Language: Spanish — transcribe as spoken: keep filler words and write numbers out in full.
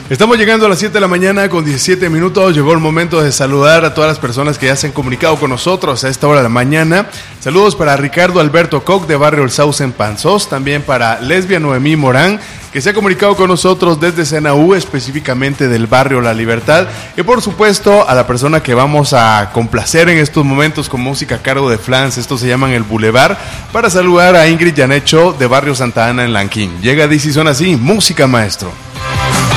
Estamos llegando a las siete de la mañana con diecisiete minutos. Llegó el momento de saludar a todas las personas que ya se han comunicado con nosotros a esta hora de la mañana. Saludos para Ricardo Alberto Koch de Barrio El Sauce en Panzós. También para Lesbia Noemí Morán, que se ha comunicado con nosotros desde Senaú, específicamente del barrio La Libertad. Y por supuesto a la persona que vamos a complacer en estos momentos con música a cargo de Flans. Estos se llaman El Boulevard. Para saludar a Ingrid Yanecho de Barrio Santa Ana en Lanquín. Llega D C Son así, música maestro.